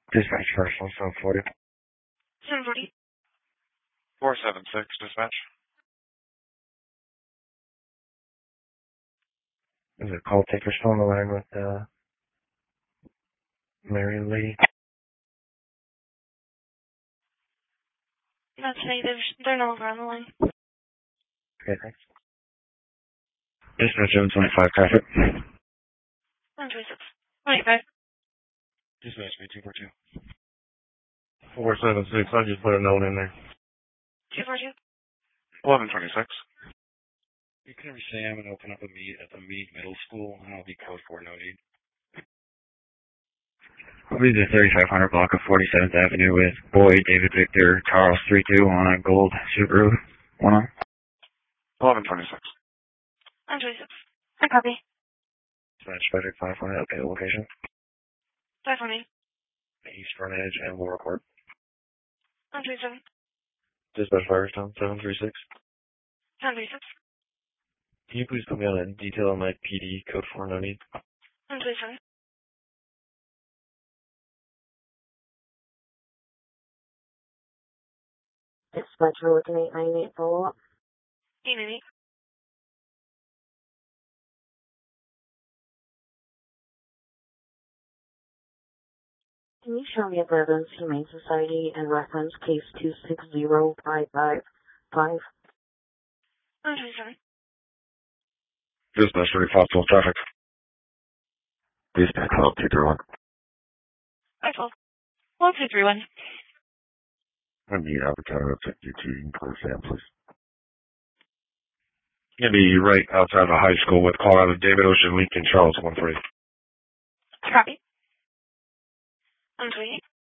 Dispatch personal 740. 740. 476, dispatch. Is it call taker still on the line with, Mary Lee? That's me. They're no longer on the line. Okay, thanks. Dispatch 725 traffic. 126. 25. Dispatch B242. 476, I just put a note in there. 242. 1126. You can ever say I'm going to open up a meet at the Mead Middle School, and I'll be code 4 no need. I'll be the 3500 block of 47th Avenue with Boyd, David Victor, Charles 32 on a gold Subaru. 1126. 126. I copy. Dispatch Frederick 540, okay, location. 540. East Front Edge and Laurel Court. 137. Dispatch Firestone 736. 136. Can you please put me on a detail on my PD code 4 no need? 127. Dispatch, we're looking at 898 follow-up. 898. Can you show me a Veterans Humane Society and reference case 260555? 127. Dispatch 35 traffic. Dispatch 12231. 512. 1231. I need Avatar of 52. You can call Sam, please. Gonna be right outside the high school with Colorado David Ocean Lincoln Charles 13. Copy. 128.